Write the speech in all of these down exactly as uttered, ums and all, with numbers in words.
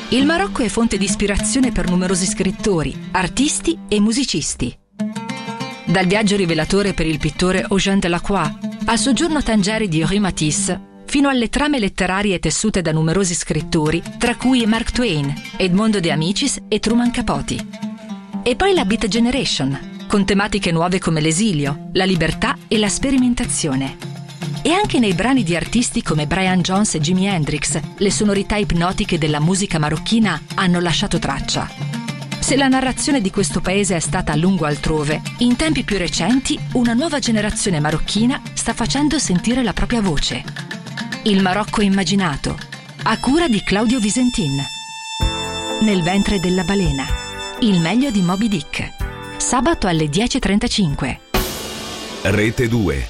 Il Marocco è fonte di ispirazione per numerosi scrittori, artisti e musicisti. Dal viaggio rivelatore per il pittore Eugène Delacroix al soggiorno a Tangeri di Henri Matisse, fino alle trame letterarie tessute da numerosi scrittori, tra cui Mark Twain, Edmondo De Amicis e Truman Capote. E poi la Beat Generation, con tematiche nuove come l'esilio, la libertà e la sperimentazione. E anche nei brani di artisti come Brian Jones e Jimi Hendrix, le sonorità ipnotiche della musica marocchina hanno lasciato traccia. Se la narrazione di questo paese è stata a lungo altrove, in tempi più recenti una nuova generazione marocchina sta facendo sentire la propria voce. Il Marocco immaginato, a cura di Claudio Visentin. Nel ventre della balena, il meglio di Moby Dick. Sabato alle dieci e trentacinque. Rete due.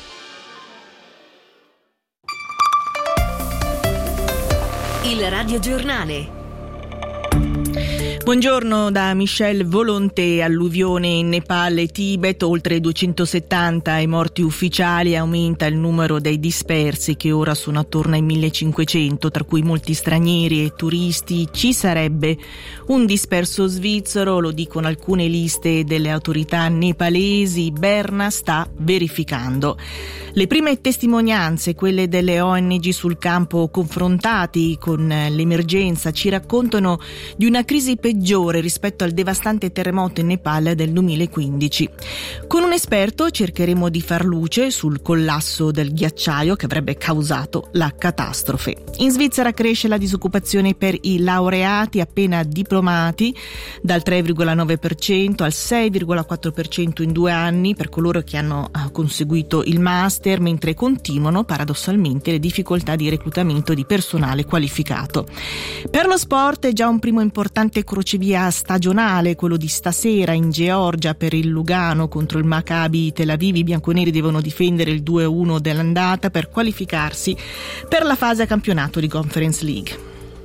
Il radiogiornale. Buongiorno da Michelle Volonté. Alluvione in Nepal e Tibet, oltre duecentosettanta i morti ufficiali, aumenta il numero dei dispersi che ora sono attorno ai millecinquecento, tra cui molti stranieri e turisti. Ci sarebbe un disperso svizzero, lo dicono alcune liste delle autorità nepalesi. Berna sta verificando. Le prime testimonianze, quelle delle O N G sul campo confrontati con l'emergenza, ci raccontano di una crisi peggiore rispetto al devastante terremoto in Nepal del duemilaquindici. Con un esperto cercheremo di far luce sul collasso del ghiacciaio che avrebbe causato la catastrofe. In Svizzera cresce la disoccupazione per i laureati appena diplomati, dal tre virgola nove per cento al sei virgola quattro per cento in due anni per coloro che hanno conseguito il master, mentre continuano paradossalmente le difficoltà di reclutamento di personale qualificato. Per lo sport è già un primo importante crocevia stagionale, quello di stasera in Georgia per il Lugano contro il Maccabi Tel Aviv. I bianconeri devono difendere il due a uno dell'andata per qualificarsi per la fase a campionato di Conference League.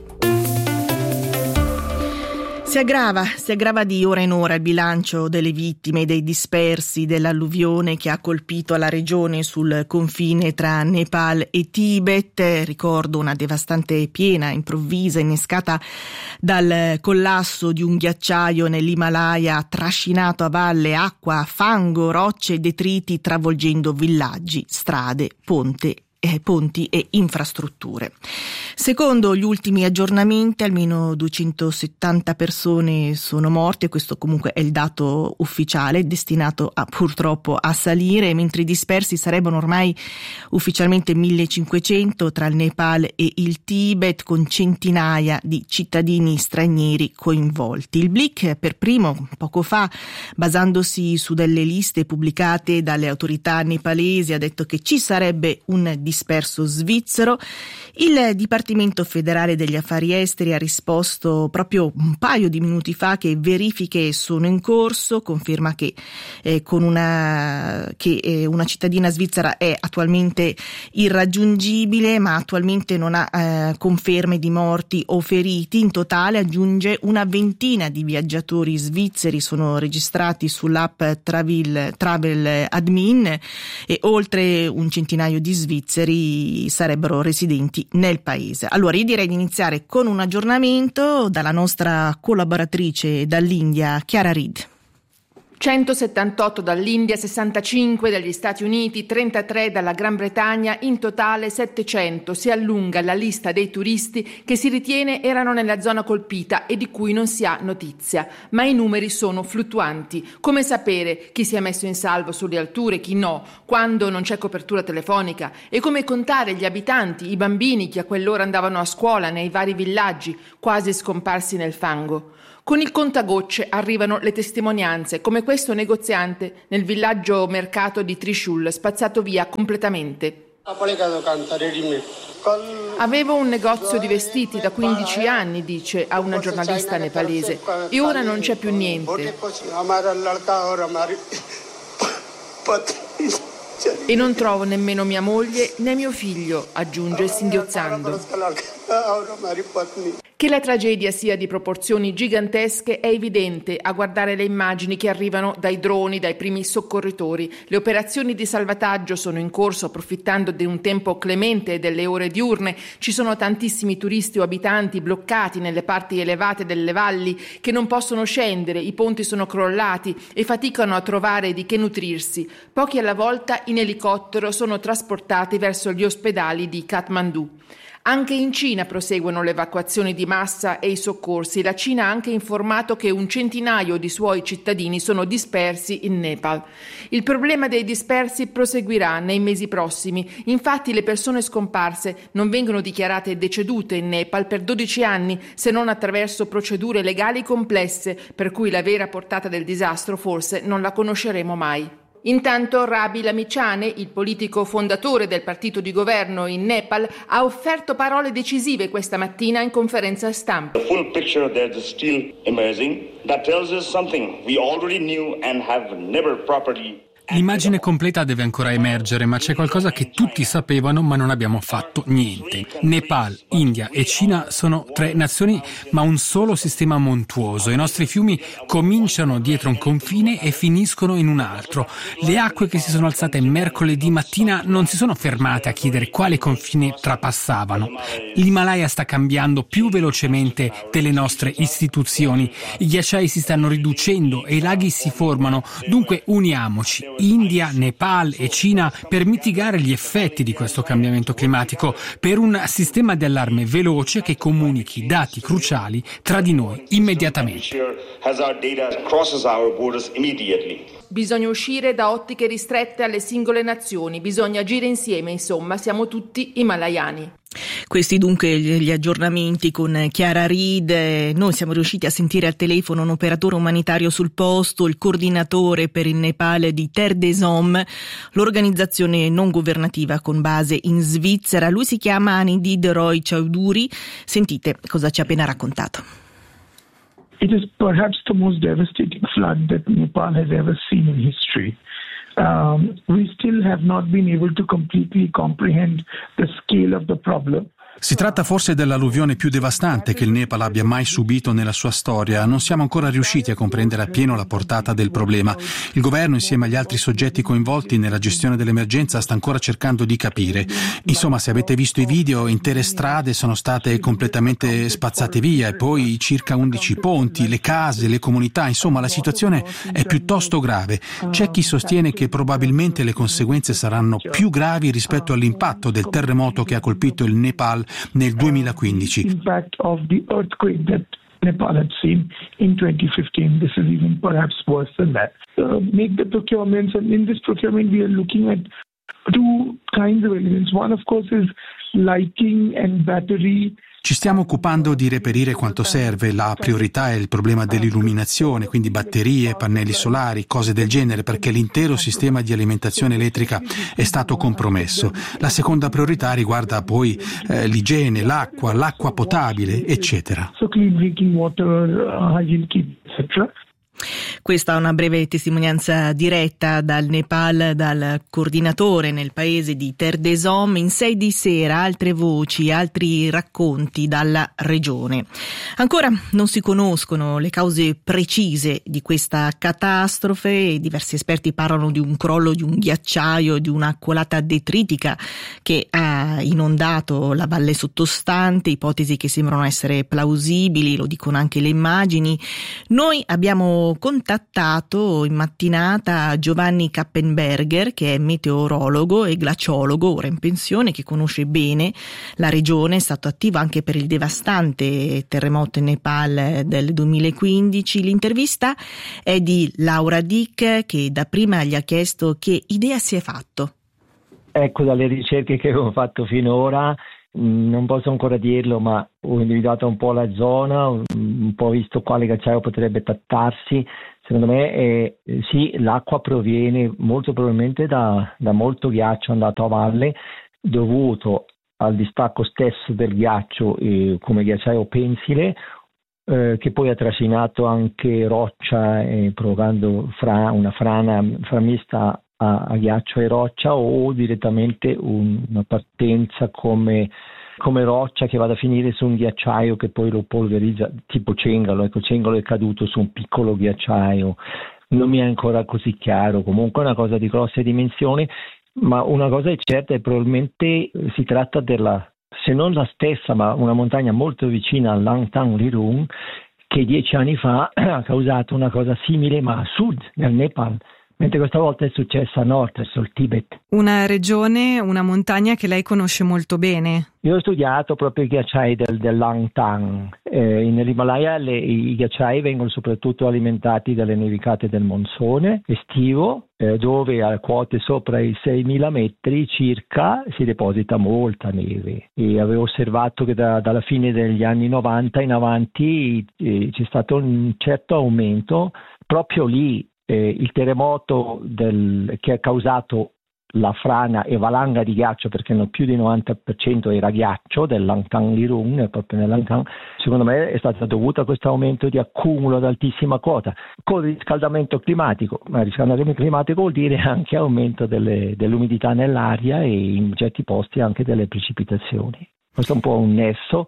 Si aggrava, si aggrava di ora in ora il bilancio delle vittime e dei dispersi dell'alluvione che ha colpito la regione sul confine tra Nepal e Tibet. Ricordo una devastante piena improvvisa innescata dal collasso di un ghiacciaio nell'Himalaya, ha trascinato a valle acqua, fango, rocce e detriti, travolgendo villaggi, strade, ponte Eh, ponti e infrastrutture. Secondo gli ultimi aggiornamenti, almeno duecentosettanta persone sono morte. Questo comunque è il dato ufficiale, destinato a, purtroppo a salire, mentre i dispersi sarebbero ormai ufficialmente millecinquecento tra il Nepal e il Tibet, con centinaia di cittadini stranieri coinvolti. Il Blick per primo, poco fa, basandosi su delle liste pubblicate dalle autorità nepalesi, ha detto che ci sarebbe un disperso svizzero. Il Dipartimento federale degli affari esteri ha risposto proprio un paio di minuti fa che verifiche sono in corso, conferma che, eh, con una, che eh, una cittadina svizzera è attualmente irraggiungibile, ma attualmente non ha eh, conferme di morti o feriti. In totale, aggiunge, una ventina di viaggiatori svizzeri sono registrati sull'app Travel, Travel Admin e oltre un centinaio di svizzeri sarebbero residenti nel paese. Allora io direi di iniziare con un aggiornamento dalla nostra collaboratrice dall'India, Chiara Reed. centosettantotto dall'India, sessantacinque dagli Stati Uniti, trentatré dalla Gran Bretagna, in totale settecento. Si allunga la lista dei turisti che si ritiene erano nella zona colpita e di cui non si ha notizia, ma i numeri sono fluttuanti. Come sapere chi si è messo in salvo sulle alture, chi no, quando non c'è copertura telefonica, e come contare gli abitanti, i bambini che a quell'ora andavano a scuola nei vari villaggi, quasi scomparsi nel fango. Con il contagocce arrivano le testimonianze, come questo negoziante nel villaggio mercato di Trishul, spazzato via completamente. Avevo un negozio di vestiti da quindici anni, dice a una giornalista nepalese, e ora non c'è più niente. E non trovo nemmeno mia moglie né mio figlio, aggiunge singhiozzando. Che la tragedia sia di proporzioni gigantesche è evidente a guardare le immagini che arrivano dai droni, dai primi soccorritori. Le operazioni di salvataggio sono in corso approfittando di un tempo clemente e delle ore diurne. Ci sono tantissimi turisti o abitanti bloccati nelle parti elevate delle valli che non possono scendere, i ponti sono crollati e faticano a trovare di che nutrirsi. Pochi alla volta in elicottero sono trasportati verso gli ospedali di Kathmandu. Anche in Cina proseguono le evacuazioni di massa e i soccorsi. La Cina ha anche informato che un centinaio di suoi cittadini sono dispersi in Nepal. Il problema dei dispersi proseguirà nei mesi prossimi. Infatti le persone scomparse non vengono dichiarate decedute in Nepal per dodici anni, se non attraverso procedure legali complesse, per cui la vera portata del disastro forse non la conosceremo mai. Intanto Rabi Lamicane, il politico fondatore del partito di governo in Nepal, ha offerto parole decisive questa mattina in conferenza stampa. The full picture that is still emerging that tells us something we already knew and have never properly. L'immagine completa deve ancora emergere, ma c'è qualcosa che tutti sapevano ma non abbiamo fatto niente. Nepal, India e Cina sono tre nazioni ma un solo sistema montuoso. I nostri fiumi cominciano dietro un confine e finiscono in un altro. Le acque che si sono alzate mercoledì mattina non si sono fermate a chiedere quale confine trapassavano. L'Himalaya sta cambiando più velocemente delle nostre istituzioni. I ghiacciai si stanno riducendo e i laghi si formano. Dunque uniamoci. India, Nepal e Cina per mitigare gli effetti di questo cambiamento climatico, per un sistema di allarme veloce che comunichi dati cruciali tra di noi immediatamente. Bisogna uscire da ottiche ristrette alle singole nazioni, bisogna agire insieme, insomma, siamo tutti himalayani. Questi dunque gli aggiornamenti con Chiara Reed. Noi siamo riusciti a sentire al telefono un operatore umanitario sul posto, il coordinatore per il Nepal di Terre des Hommes, l'organizzazione non governativa con base in Svizzera. Lui si chiama Anindid Roy Chowdhury. Sentite cosa ci ha appena raccontato. It is perhaps the most devastating flood that Nepal has ever seen in history. Um, we still have not been able to completely comprehend the scale of the problem. Si tratta forse dell'alluvione più devastante che il Nepal abbia mai subito nella sua storia. Non siamo ancora riusciti a comprendere appieno la portata del problema. Il governo, insieme agli altri soggetti coinvolti nella gestione dell'emergenza, sta ancora cercando di capire. Insomma, se avete visto i video, intere strade sono state completamente spazzate via e poi circa undici ponti, le case, le comunità. Insomma, la situazione è piuttosto grave. C'è chi sostiene che probabilmente le conseguenze saranno più gravi rispetto all'impatto del terremoto che ha colpito il Nepal nel duemilaquindici. Impact of the earthquake that Nepal had seen in twenty fifteen. This is even perhaps worse than that. Uh, make the procurements, and in this procurement we are looking at two kinds of elements. One, of course, is lighting and battery. Ci stiamo occupando di reperire quanto serve. La priorità è il problema dell'illuminazione, quindi batterie, pannelli solari, cose del genere, perché l'intero sistema di alimentazione elettrica è stato compromesso. La seconda priorità riguarda poi eh, l'igiene, l'acqua, l'acqua potabile, eccetera. So clean drinking water, uh, hygiene kit, et cetera. Questa è una breve testimonianza diretta dal Nepal, dal coordinatore nel paese di Terre des Hommes. In sei di sera altre voci, altri racconti dalla regione. Ancora non si conoscono le cause precise di questa catastrofe. Diversi esperti parlano di un crollo di un ghiacciaio, di una colata detritica che ha inondato la valle sottostante, ipotesi che sembrano essere plausibili, lo dicono anche le immagini. Noi abbiamo contattato in mattinata Giovanni Kappenberger, che è meteorologo e glaciologo, ora in pensione, che conosce bene la regione, è stato attivo anche per il devastante terremoto in Nepal del duemilaquindici. L'intervista è di Laura Dick, che dapprima gli ha chiesto che idea si è fatto. Ecco, dalle ricerche che ho fatto finora, non posso ancora dirlo, ma ho individuato un po' la zona, un po' visto quale ghiacciaio potrebbe trattarsi. Secondo me eh, sì, l'acqua proviene molto probabilmente da, da molto ghiaccio andato a valle, dovuto al distacco stesso del ghiaccio eh, come ghiacciaio pensile, eh, che poi ha trascinato anche roccia, eh, provocando fra, una frana framista a, a ghiaccio e roccia, o direttamente un, una partenza come come roccia che vada a finire su un ghiacciaio che poi lo polverizza, tipo Cengalo. Ecco, Cengalo è caduto su un piccolo ghiacciaio, non mi è ancora così chiaro, comunque è una cosa di grosse dimensioni, ma una cosa è certa, e probabilmente si tratta della, se non la stessa, ma una montagna molto vicina al Langtang Lirung, che dieci anni fa ha causato una cosa simile ma a sud, nel Nepal, mentre questa volta è successa a nord, verso il Tibet. Una regione, una montagna che lei conosce molto bene. Io ho studiato proprio i ghiacciai del, del Langtang. Eh, in Himalaya le, i ghiacciai vengono soprattutto alimentati dalle nevicate del monsone estivo, eh, dove a quote sopra i seimila metri circa si deposita molta neve. E avevo osservato che da, dalla fine degli anni novanta in avanti eh, c'è stato un certo aumento proprio lì. Eh, il terremoto del, che ha causato la frana e valanga di ghiaccio, perché no, più del novanta per cento era ghiaccio del Langtang Lirung, proprio nel Langtang, secondo me è stato dovuto a questo aumento di accumulo ad altissima quota, con il riscaldamento climatico. Ma il riscaldamento climatico vuol dire anche aumento delle, dell'umidità nell'aria e in certi posti anche delle precipitazioni. Questo è un po' un nesso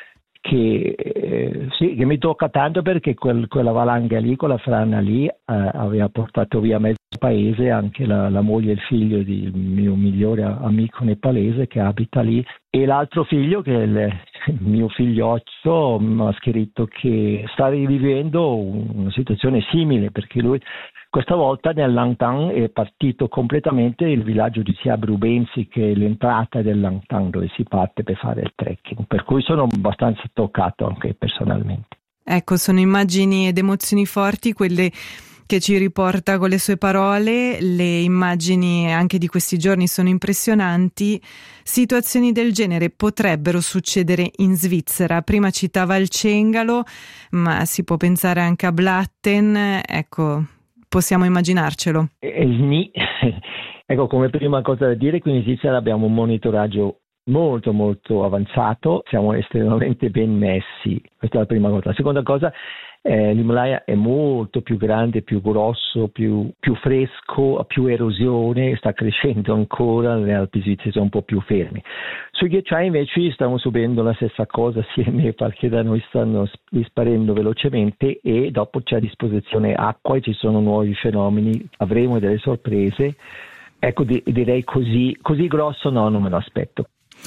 che, eh, sì, che mi tocca tanto, perché quel, quella valanga lì, quella frana lì eh, aveva portato via mezzo paese, anche la, la moglie e il figlio del mio migliore amico nepalese che abita lì, e l'altro figlio, che è il, il mio figlioccio, mi ha scritto che sta rivivendo una situazione simile, perché lui questa volta nel Langtang è partito completamente il villaggio di Siab Rubensi, che è l'entrata del Langtang dove si parte per fare il trekking, per cui sono abbastanza toccato anche personalmente. Ecco, sono immagini ed emozioni forti quelle che ci riporta con le sue parole. Le immagini anche di questi giorni sono impressionanti. Situazioni del genere potrebbero succedere in Svizzera. Prima citava il Cengalo, ma si può pensare anche a Blatten. Ecco, possiamo immaginarcelo. Eh, ecco, come prima cosa da dire, qui in Svizzera abbiamo un monitoraggio molto molto avanzato, siamo estremamente ben messi, questa è la prima cosa. La seconda cosa, eh, l'Himalaya è molto più grande, più grosso, più, più fresco, ha più erosione, sta crescendo ancora, le Alpi svizzere sono un po' più fermi. Sui ghiacciai invece stiamo subendo la stessa cosa, sia in Nepal che da noi stanno disparendo velocemente, e dopo c'è a disposizione acqua e ci sono nuovi fenomeni, avremo delle sorprese. Ecco, di, direi così, così grosso no, non me lo aspetto.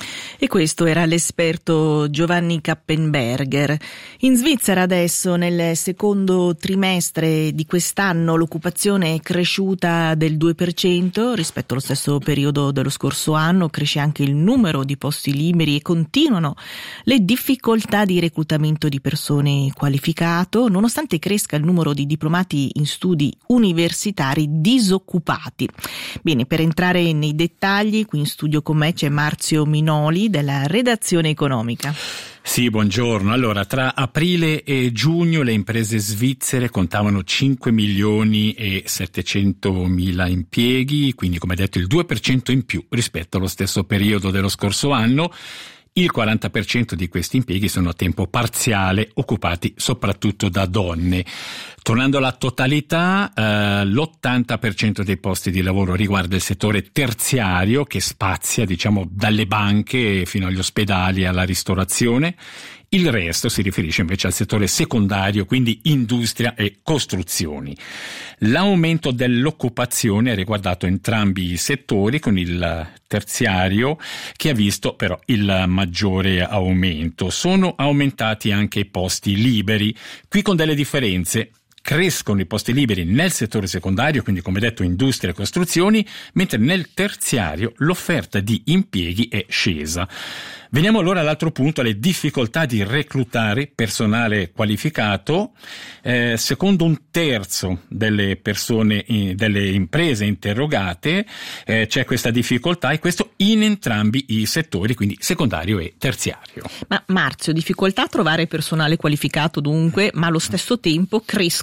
E questo era l'esperto Giovanni Kappenberger. In Svizzera adesso, nel secondo trimestre di quest'anno, l'occupazione è cresciuta del due per cento rispetto allo stesso periodo dello scorso anno. Cresce anche il numero di posti liberi e continuano le difficoltà di reclutamento di persone qualificato, nonostante cresca il numero di diplomati in studi universitari disoccupati. Bene, per entrare nei dettagli, qui in studio con me c'è Marzio Minoli della redazione economica. Sì, buongiorno. Allora, tra aprile e giugno le imprese svizzere contavano cinque milioni e settecentomila impieghi, quindi come detto il due per cento in più rispetto allo stesso periodo dello scorso anno. Il quaranta per cento di questi impieghi sono a tempo parziale, occupati soprattutto da donne. Tornando alla totalità, eh, l'ottanta per cento dei posti di lavoro riguarda il settore terziario, che spazia, diciamo, dalle banche fino agli ospedali e alla ristorazione. Il resto si riferisce invece al settore secondario, quindi industria e costruzioni. L'aumento dell'occupazione ha riguardato entrambi i settori, con il terziario che ha visto però il maggiore aumento. Sono aumentati anche i posti liberi, qui con delle differenze. Crescono i posti liberi nel settore secondario, quindi come detto industria e costruzioni, mentre nel terziario l'offerta di impieghi è scesa. Veniamo allora all'altro punto, alle difficoltà di reclutare personale qualificato. Eh, secondo un terzo delle persone, eh, delle imprese interrogate, eh, c'è questa difficoltà, e questo in entrambi i settori, quindi secondario e terziario. Ma Marzio, difficoltà a trovare personale qualificato dunque, ma allo stesso tempo crescono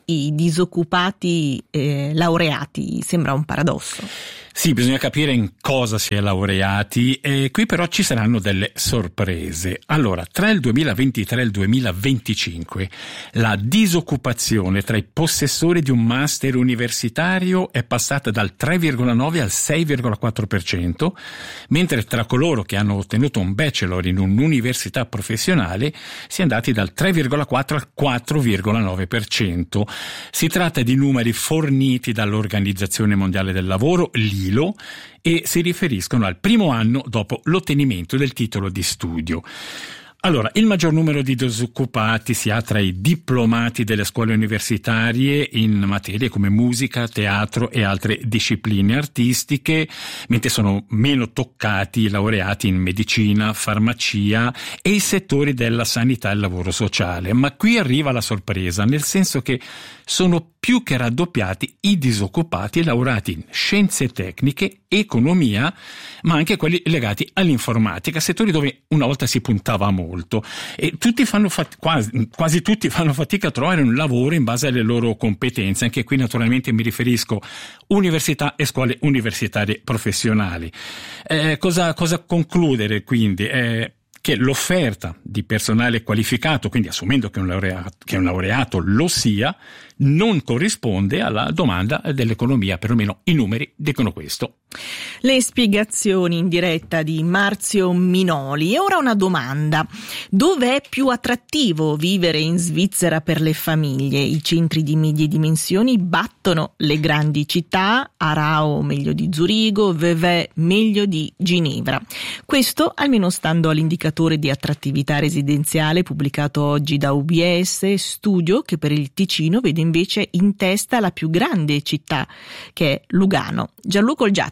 i disoccupati eh, laureati. Sembra un paradosso. Sì, bisogna capire in cosa si è laureati e qui però ci saranno delle sorprese. Allora, tra il duemilaventitré e il duemilaventicinque la disoccupazione tra i possessori di un master universitario è passata dal tre virgola nove al sei virgola quattro per cento, mentre tra coloro che hanno ottenuto un bachelor in un'università professionale si è andati dal tre virgola quattro al quattro virgola nove per cento. Si tratta di numeri forniti dall'Organizzazione Mondiale del Lavoro, l'I L O, e si riferiscono al primo anno dopo l'ottenimento del titolo di studio. Allora, il maggior numero di disoccupati si ha tra i diplomati delle scuole universitarie in materie come musica, teatro e altre discipline artistiche, mentre sono meno toccati i laureati in medicina, farmacia e i settori della sanità e il lavoro sociale. Ma qui arriva la sorpresa, nel senso che sono più che raddoppiati i disoccupati laureati in scienze tecniche, economia, ma anche quelli legati all'informatica, settori dove una volta si puntava molto. E tutti fanno fat- quasi, quasi tutti fanno fatica a trovare un lavoro in base alle loro competenze. Anche qui naturalmente mi riferisco università e scuole universitarie professionali. Eh, cosa, cosa concludere quindi? Eh, che l'offerta di personale qualificato, quindi assumendo che un laureato, che un laureato lo sia, non corrisponde alla domanda dell'economia, perlomeno i numeri dicono questo. Le spiegazioni in diretta di Marzio Minoli. E ora una domanda: dove è più attrattivo vivere in Svizzera per le famiglie? I centri di medie dimensioni battono le grandi città, Aarau meglio di Zurigo, Vevey meglio di Ginevra. Questo almeno stando all'indicatore di attrattività residenziale pubblicato oggi da U B S, studio che per il Ticino vede invece in testa la più grande città, che è Lugano. Gianluca Olgiati.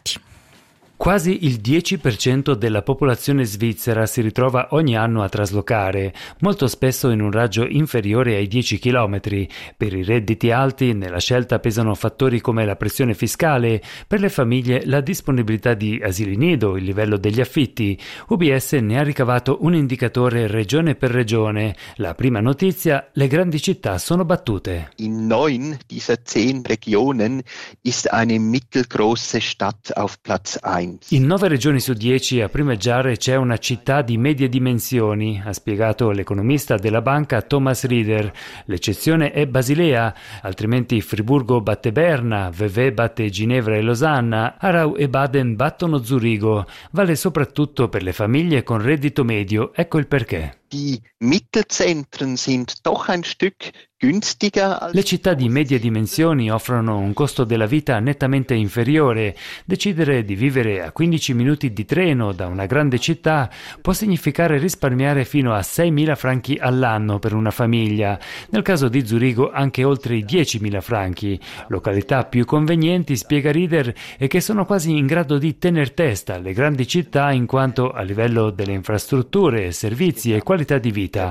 Quasi il dieci per cento della popolazione svizzera si ritrova ogni anno a traslocare, molto spesso in un raggio inferiore ai dieci chilometri. Per i redditi alti nella scelta pesano fattori come la pressione fiscale, per le famiglie la disponibilità di asili nido, il livello degli affitti. U B S ne ha ricavato un indicatore regione per regione. La prima notizia: le grandi città sono battute. In neun dieser zehn Regionen ist eine mittelgroße Stadt auf Platz eins. In nove regioni su dieci a primeggiare c'è una città di medie dimensioni, ha spiegato l'economista della banca Thomas Rieder. L'eccezione è Basilea, altrimenti Friburgo batte Berna, Vevey batte Ginevra e Losanna, Aarau e Baden battono Zurigo. Vale soprattutto per le famiglie con reddito medio, ecco il perché. Die Mittelzentren sind doch ein Stück günstiger als... Le città di medie dimensioni offrono un costo della vita nettamente inferiore. Decidere di vivere a quindici minuti di treno da una grande città può significare risparmiare fino a seimila franchi all'anno per una famiglia. Nel caso di Zurigo anche oltre i diecimila franchi. Località più convenienti, spiega Rieder, e che sono quasi in grado di tener testa alle grandi città in quanto a livello delle infrastrutture, servizi e qualità di vita.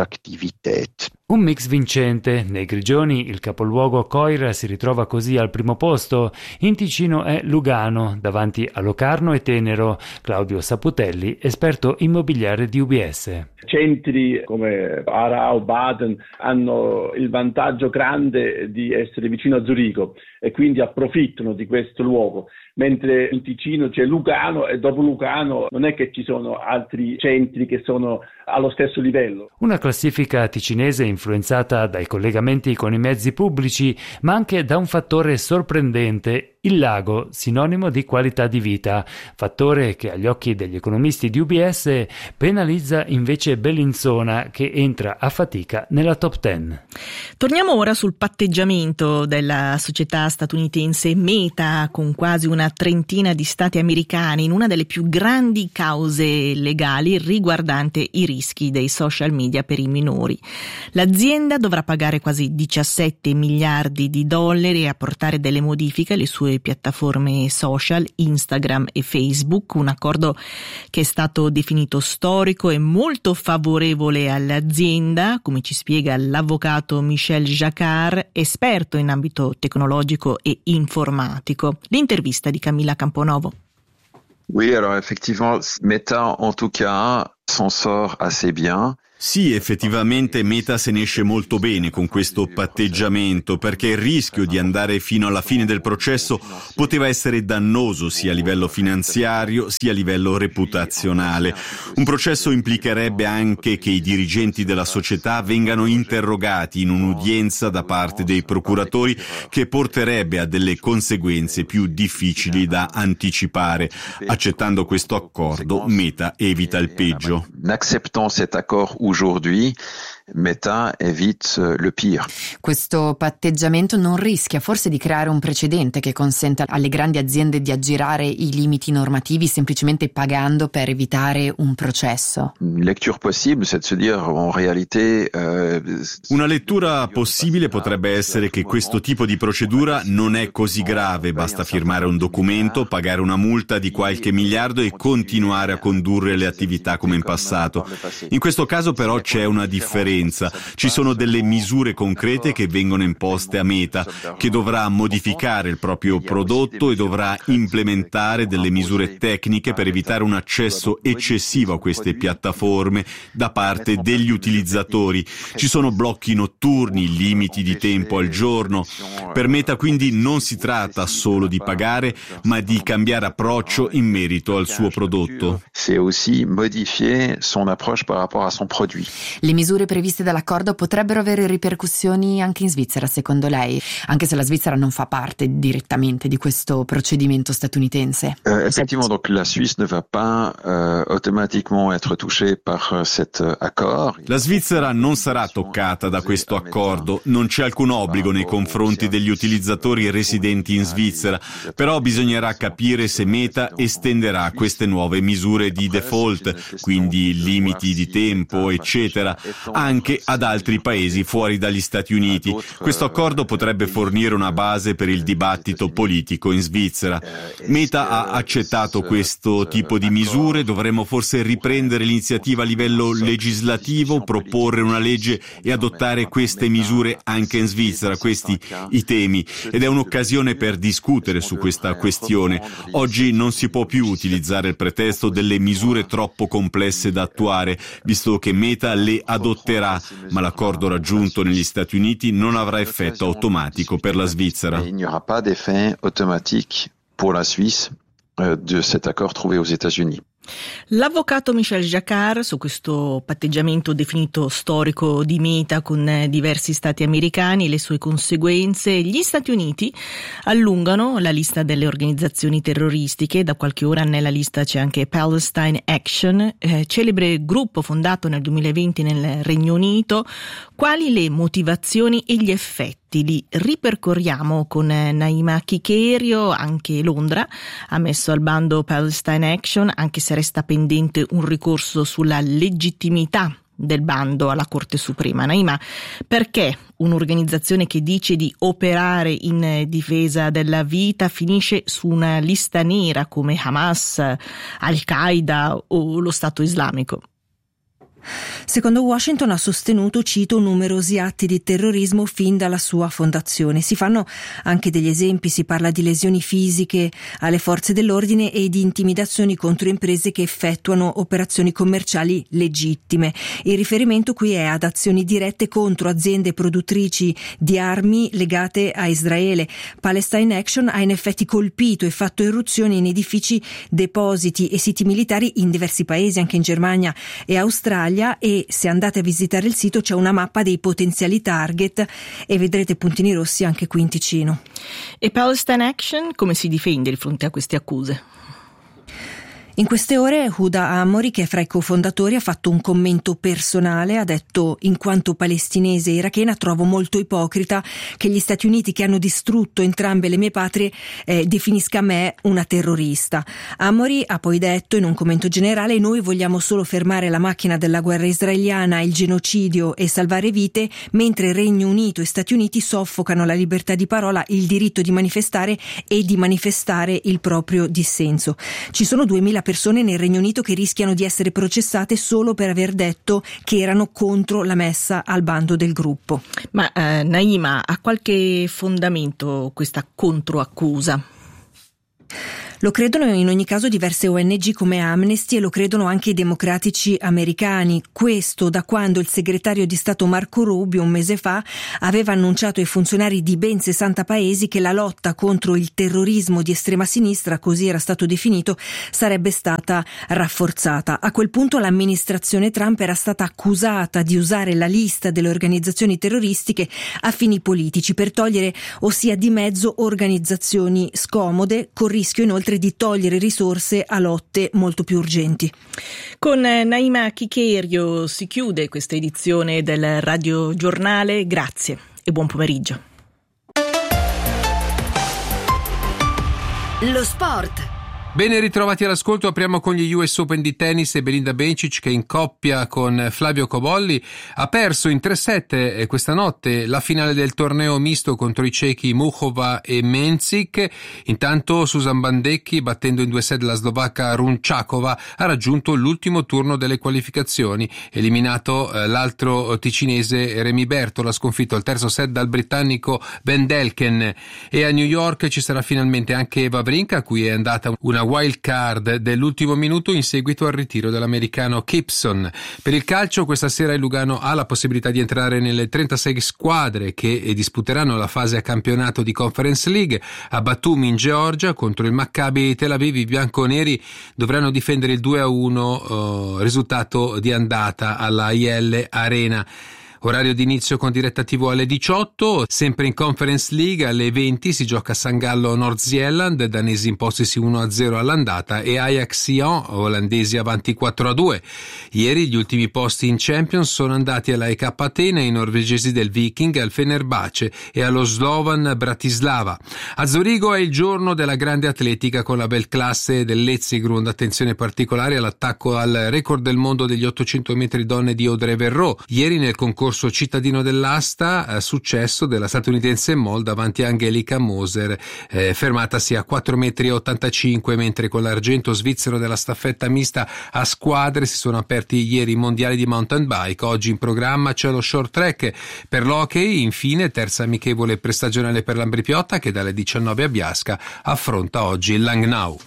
Un mix vincente. Nei Grigioni il capoluogo Coira si ritrova così al primo posto, in Ticino è Lugano, davanti a Locarno e Tenero. Claudio Saputelli, esperto immobiliare di U B S. Centri come Aarau, Baden hanno il vantaggio grande di essere vicino a Zurigo e quindi approfittano di questo luogo, mentre in Ticino c'è Lugano e dopo Lugano non è che ci sono altri centri che sono allo stesso livello. Una classifica ticinese influenzata dai collegamenti con i mezzi pubblici, ma anche da un fattore sorprendente: il lago, sinonimo di qualità di vita, fattore che agli occhi degli economisti di U B S penalizza invece Bellinzona, che entra a fatica nella top dieci. Torniamo ora sul patteggiamento della società statunitense Meta, con quasi una trentina di stati americani in una delle più grandi cause legali riguardante i rischi dei social media per i minori. L'azienda dovrà pagare quasi diciassette miliardi di dollari e apportare delle modifiche alle sue piattaforme social, Instagram e Facebook, un accordo che è stato definito storico e molto favorevole all'azienda, come ci spiega l'avvocato Michel Jacquard, esperto in ambito tecnologico e informatico. L'intervista di Camilla Camponovo. Oui, alors effectivement, Meta en tout cas s'en sort assez bien. Sì, effettivamente Meta se ne esce molto bene con questo patteggiamento, perché il rischio di andare fino alla fine del processo poteva essere dannoso sia a livello finanziario sia a livello reputazionale. Un processo implicherebbe anche che i dirigenti della società vengano interrogati in un'udienza da parte dei procuratori, che porterebbe a delle conseguenze più difficili da anticipare. Accettando questo accordo, Meta evita il peggio. Acceptant cet accord aujourd'hui, Meta évite le pire. Questo patteggiamento non rischia forse di creare un precedente che consenta alle grandi aziende di aggirare i limiti normativi semplicemente pagando per evitare un processo? Lecture possible, c'est de se dire en réalité. Euh... Una lettura possibile potrebbe essere che questo tipo di procedura non è così grave, basta firmare un documento, pagare una multa di qualche miliardo e continuare a condurre le attività come in passato. In questo caso però c'è una differenza. Ci sono delle misure concrete che vengono imposte a Meta, che dovrà modificare il proprio prodotto e dovrà implementare delle misure tecniche per evitare un accesso eccessivo a queste piattaforme da parte degli utilizzatori. Ci sono blocchi notturni, limiti di tempo al giorno. Per Meta quindi non si tratta solo di pagare, ma di cambiare approccio in merito al suo prodotto. C'est aussi modifier son approche par rapport à son produit. Le misure previste dall'accordo potrebbero avere ripercussioni anche in Svizzera, secondo lei, anche se la Svizzera non fa parte direttamente di questo procedimento statunitense? Euh, effectivement, donc la Suisse ne va pas euh, automatiquement être touchée par cet accord. La Svizzera non sarà toccata da questo accordo, non c'è alcun obbligo nei confronti degli utilizzatori residenti in Svizzera, però bisognerà capire se Meta estenderà queste nuove misure di default, quindi limiti di tempo, eccetera, anche ad altri paesi fuori dagli Stati Uniti. Questo accordo potrebbe fornire una base per il dibattito politico in Svizzera. Meta ha accettato questo tipo di misure, dovremmo forse riprendere l'iniziativa a livello legislativo, proporre una legge e adottare queste misure anche in Svizzera, questi i temi, ed è un'occasione per discutere su questa questione. Oggi non si può più utilizzare il pretesto delle misure troppo complesse da attuare, visto che Meta le adotterà, ma l'accordo raggiunto negli Stati Uniti non avrà effetto automatico per la Svizzera. Il n'y aura pas d'effet automatique pour la Suisse de cet accord trouvé aux États-Unis. L'avvocato Michel Jacquard su questo patteggiamento definito storico di Meta con diversi stati americani e le sue conseguenze. Gli Stati Uniti allungano la lista delle organizzazioni terroristiche, da qualche ora nella lista c'è anche Palestine Action, eh, celebre gruppo fondato nel duemilaventi nel Regno Unito. Quali le motivazioni e gli effetti? Li ripercorriamo con Naima Chicherio. Anche Londra ha messo al bando Palestine Action, anche se resta pendente un ricorso sulla legittimità del bando alla Corte Suprema. Naima, perché un'organizzazione che dice di operare in difesa della vita finisce su una lista nera come Hamas, Al-Qaeda o lo Stato Islamico? Secondo Washington ha sostenuto, cito, numerosi atti di terrorismo fin dalla sua fondazione. Si fanno anche degli esempi, si parla di lesioni fisiche alle forze dell'ordine e di intimidazioni contro imprese che effettuano operazioni commerciali legittime. Il riferimento qui è ad azioni dirette contro aziende produttrici di armi legate a Israele. Palestine Action ha in effetti colpito e fatto irruzioni in edifici, depositi e siti militari in diversi paesi, anche in Germania e Australia, e se andate a visitare il sito c'è una mappa dei potenziali target e vedrete puntini rossi anche qui in Ticino. E Palestine Action come si difende di fronte a queste accuse? In queste ore Huda Amori, che è fra i cofondatori, ha fatto un commento personale, ha detto: in quanto palestinese e irachena trovo molto ipocrita che gli Stati Uniti, che hanno distrutto entrambe le mie patrie, eh, definisca me una terrorista. Amori ha poi detto in un commento generale: noi vogliamo solo fermare la macchina della guerra israeliana, il genocidio e salvare vite, mentre Regno Unito e Stati Uniti soffocano la libertà di parola, il diritto di manifestare e di manifestare il proprio dissenso. Ci sono duemila persone nel Regno Unito che rischiano di essere processate solo per aver detto che erano contro la messa al bando del gruppo. Ma eh, Naima, ha qualche fondamento questa controaccusa? Lo credono in ogni caso diverse O N G come Amnesty e lo credono anche i democratici americani. Questo da quando il segretario di Stato Marco Rubio un mese fa aveva annunciato ai funzionari di ben sessanta paesi che la lotta contro il terrorismo di estrema sinistra, così era stato definito, sarebbe stata rafforzata. A quel punto l'amministrazione Trump era stata accusata di usare la lista delle organizzazioni terroristiche a fini politici per togliere, ossia di mezzo, organizzazioni scomode, con rischio inoltre di togliere risorse a lotte molto più urgenti. Con Naima Chicherio si chiude questa edizione del Radio Giornale. Grazie e buon pomeriggio. Lo sport. Bene ritrovati all'ascolto, apriamo con gli U S Open di tennis e Belinda Bencic che in coppia con Flavio Cobolli ha perso in tre set questa notte la finale del torneo misto contro i cechi Muchova e Menzik. Intanto Susan Bandecchi, battendo in due set la slovacca Runčáková, ha raggiunto l'ultimo turno delle qualificazioni, eliminato l'altro ticinese Remy Bertol, ha sconfitto al terzo set dal britannico Ben Delken. E a New York ci sarà finalmente anche Wawrinka, a cui è andata una wild card dell'ultimo minuto in seguito al ritiro dell'americano Gibson. Per il calcio questa sera il Lugano ha la possibilità di entrare nelle trentasei squadre che disputeranno la fase a campionato di Conference League. A Batumi in Georgia contro il Maccabi Tel Aviv i bianconeri dovranno difendere il due a uno, eh, risultato di andata alla I L Arena. Orario di inizio con diretta tivù alle diciotto, sempre in Conference League alle venti si gioca San Gallo North Zealand, danesi impostisi uno a zero all'andata, e Ajax Sion, olandesi avanti quattro a due. Ieri gli ultimi posti in Champions sono andati alla E K Atene, i norvegesi del Viking, al Fenerbahce e allo Slovan Bratislava. A Zurigo è il giorno della grande atletica con la bel classe del Letzigrund, attenzione particolare all'attacco al record del mondo degli ottocento metri donne di Audrey Verreau. Ieri nel concorso cittadino dell'asta, eh, successo della statunitense Moll davanti a Angelica Moser, eh, fermatasi a quattro metri e ottantacinque, mentre con l'argento svizzero della staffetta mista a squadre si sono aperti ieri i mondiali di mountain bike. Oggi in programma c'è lo short track. Per l'hockey infine terza amichevole prestagionale per l'Ambrì-Piotta che dalle diciannove a Biasca affronta oggi il Langnau.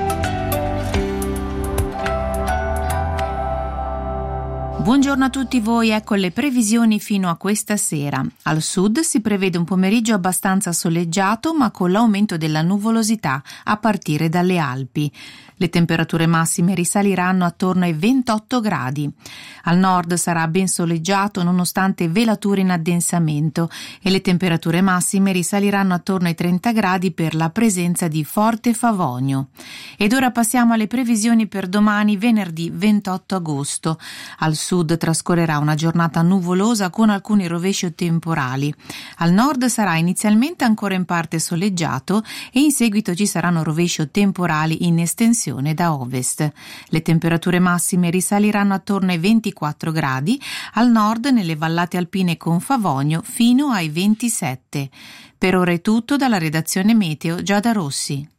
Buongiorno a tutti voi, ecco le previsioni fino a questa sera. Al sud si prevede un pomeriggio abbastanza soleggiato ma con l'aumento della nuvolosità a partire dalle Alpi. Le temperature massime risaliranno attorno ai ventotto gradi. Al nord sarà ben soleggiato nonostante velature in addensamento e le temperature massime risaliranno attorno ai trenta gradi per la presenza di forte favonio. Ed ora passiamo alle previsioni per domani, venerdì ventotto agosto. Al sud trascorrerà una giornata nuvolosa con alcuni rovesci temporali. Al nord sarà inizialmente ancora in parte soleggiato e in seguito ci saranno rovesci temporali in estensione da ovest. Le temperature massime risaliranno attorno ai ventiquattro gradi, al nord nelle vallate alpine con favonio fino ai ventisette. Per ora è tutto dalla redazione Meteo Giada Rossi.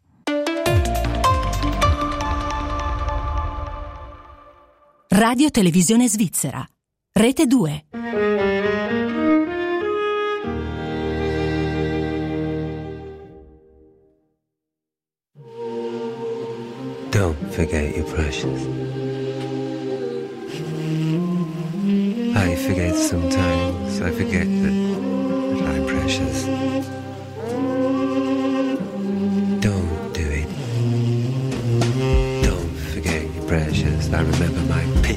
Radio Televisione Svizzera. Rete due. Don't forget your precious. I forget sometimes. I forget that, that I'm precious. Don't do it. Don't forget your precious. I remember my pit